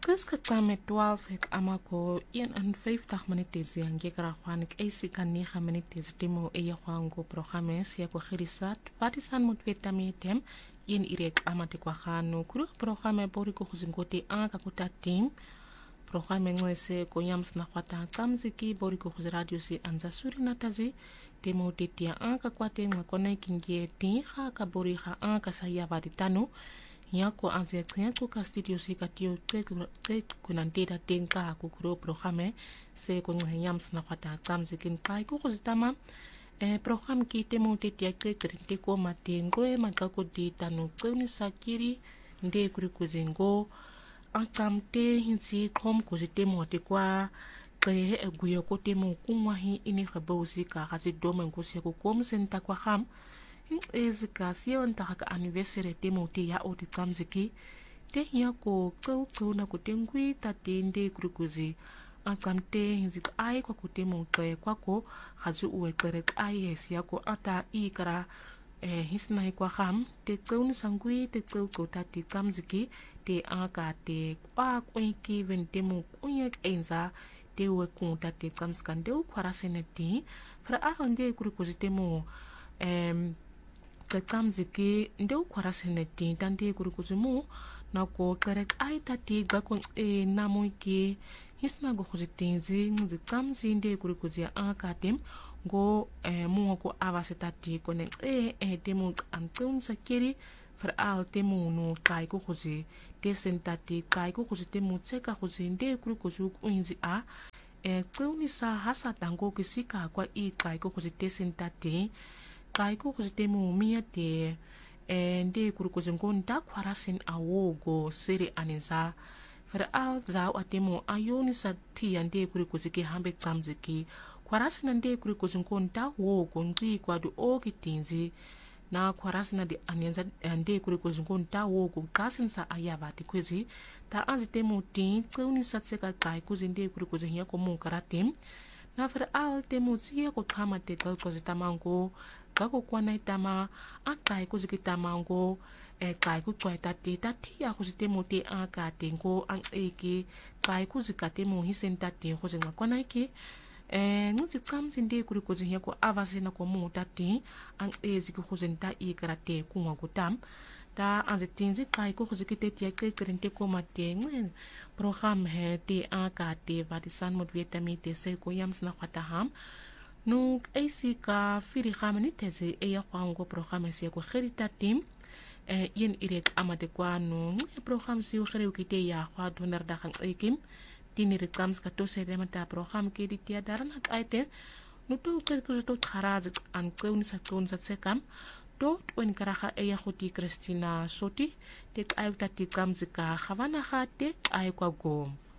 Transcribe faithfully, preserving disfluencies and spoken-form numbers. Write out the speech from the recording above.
Qiska qame twaalf hek amako eenenvijftig minutes yangegra Juanik eisika negen minutes temo eya Juango programmes ya kugirisat fatisan mutvetami tem yen irek amate kwa khano kuru programme boriko kuzingote anga kutating programme ngwese koyams na kwata kamziki boriko kuziradio si anza suri natazi temo tetia anga kwate ngakona kingie tinha kaboriha anga sayabadi tano yako anze triangle ka studio si katio te kunandera tenka kukuro programme se konyams na kwata kamzikin kai kuzitama e program ki temo tetia te ko matengwe makako di tano kuni sakiri nde kuri kuzingo atamte hinsi kom kuzitemo te kwa ke eguyo ko temo kumwahi ini khabosi ka gazi domen ko se ko kom senta kwa kham ezika sio ntaka anniversary temo te ya oti tsamziki te ya ko tso tso na ko tengwi tatende kuri kuzi atamte hinsi ai kwa kutemo te kwako gazi uwe kere ai es ya ko ata ikara eh hisna kwa kham te tso sangwi te tso ko tati tsamziki te aka te kwa kwiki ventemo kunyek enza te we kunta te tsamskande ukwarasene fra ahonde kuri kuzitemo em tsamziki nde ukwarasene ti tande kuri kuzimu nako correct ai tati gako e namoiki hisna go kuzitinzi nzi tsamzi nde kuri kuzia aka tem go eh mu ko avasitati kone e e temo antun sakiri fra al temo no kai ko kuzi te sentati kai ko kuzi temo tseka kuzi nde kuri kuzu kuinzi a e tsuni sa hasa tango kisika kwa i kai ko kuzi te sentati kai ko kuzi temo mia te e nde kuri kuzi ngonda kwarasin awogo siri aninza fra al za atemo ayoni sa ti ande kuri kuzi ke hambe tsamziki kwarasina nde kuri kuzi ngonda wogo ngi kwa du okitinzi na kwarasina de anenza ande kuri kuzingonta wogo kasin sa ayabati kwezi ta anzitemo tin tsuni satseka kai kuzinde kuri kuzinya ko munkaratem na fra al temo tsia ko kama te ko kuzitamango kako kwana itama akai kuzikitamango e kai ku kwaita ti tati ya kuzitemo te aka tengo an eki kai kuzikatemo hisenta te kuzinga kwana iki eh nutsi tsamzi nde kuri kuzinya ko avasena ko mutati an ezi ko kuzenta ikrate kunwa kutam ta anzitinzi kai ko kuzikite tia krente ko mate program he te akate vatisan mot vitamite se ko yams na khataham no esi ka firi khamani teze e ya kwango program se ko kherita tim eh yen irek amade kwano program si khere ukite ya kwa donar da kan ekim tini rekams kato sedemata program ke di tia daran hat aite nuto ke kuzo kharaz an keun sa keun sa sekam to wen karaha eya khoti Christina Soti te ayuta ti kamzika khavana khate ay kwa gom